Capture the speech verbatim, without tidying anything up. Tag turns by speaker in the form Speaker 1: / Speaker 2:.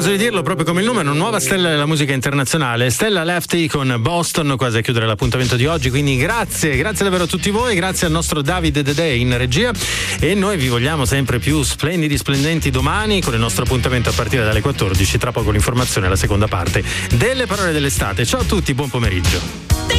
Speaker 1: caso di dirlo proprio come il nome, una nuova stella della musica internazionale, Stella Lefty con Boston, quasi a chiudere l'appuntamento di oggi, quindi grazie, grazie davvero a tutti voi, grazie al nostro Davide Dedè in regia, e noi vi vogliamo sempre più splendidi, splendenti domani con il nostro appuntamento a partire dalle quattordici, tra poco l'informazione alla seconda parte delle parole dell'estate. Ciao a tutti, buon pomeriggio.